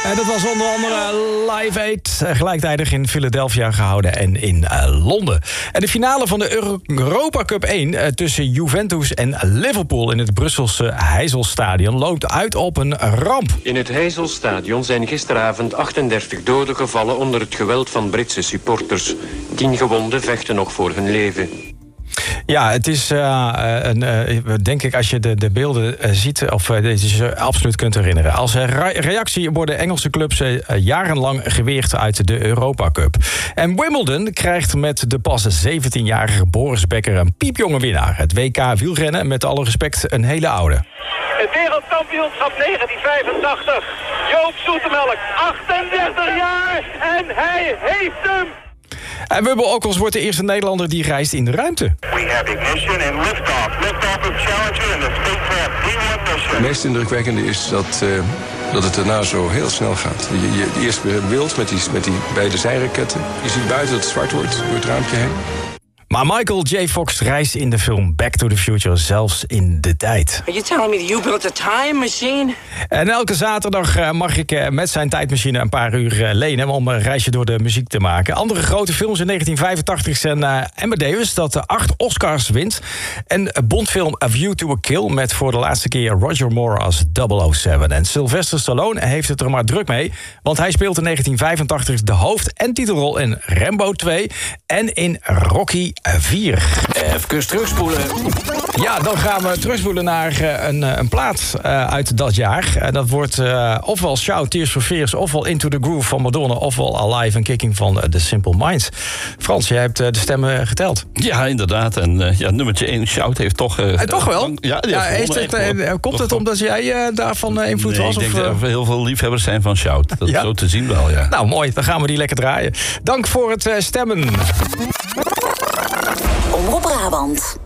En dat was onder andere Live Aid, gelijktijdig in Philadelphia gehouden en in Londen. En de finale van de Europa Cup 1 tussen Juventus en Liverpool in het Brusselse Heysel-stadion loopt uit op een ramp. In het Heysel-stadion zijn gisteravond 38 doden gevallen onder het geweld van Britse supporters. 10 gewonden vechten nog voor hun leven. Ja, het is, denk ik, als je de beelden ziet, of je absoluut kunt herinneren. Als reactie worden Engelse clubs jarenlang geweerd uit de Europa Cup. En Wimbledon krijgt met de pas 17-jarige Boris Becker een piepjonge winnaar. Het WK wielrennen, met alle respect, een hele oude. Het wereldkampioenschap 1985. Joop Zoetemelk, 38 jaar en hij heeft hem! En Wubbo Okkels wordt de eerste Nederlander die reist in de ruimte. We have ignition and liftoff. Liftoff of Challenger in the spacecraft D1 mission. Het meest indrukwekkende is dat het daarna zo heel snel gaat. Je eerste beeld met die beide zijraketten. Je ziet buiten dat het zwart wordt door het raampje heen. Maar Michael J. Fox reist in de film Back to the Future zelfs in de tijd. Are you telling me that you built a time machine? En elke zaterdag mag ik met zijn tijdmachine een paar uur lenen om een reisje door de muziek te maken. Andere grote films in 1985 zijn Amadeus, dat 8 Oscars wint. En Bondfilm A View to a Kill met voor de laatste keer Roger Moore als 007. En Sylvester Stallone heeft het er maar druk mee, want hij speelt in 1985 de hoofd- en titelrol in Rambo 2 en in Rocky 4. Even terugspoelen. Ja, dan gaan we terugspoelen naar een plaat uit dat jaar. Dat wordt ofwel Shout, Tears for Fears, ofwel Into the Groove van Madonna, ofwel Alive and Kicking van The Simple Minds. Frans, jij hebt de stemmen geteld. Ja, inderdaad. En nummertje 1, Shout, heeft toch... toch wel? Komt het omdat jij daarvan invloed was? Ik denk dat er heel veel liefhebbers zijn van Shout. Dat zo te zien wel, ja. Nou, mooi. Dan gaan we die lekker draaien. Dank voor het stemmen. Omroep Brabant.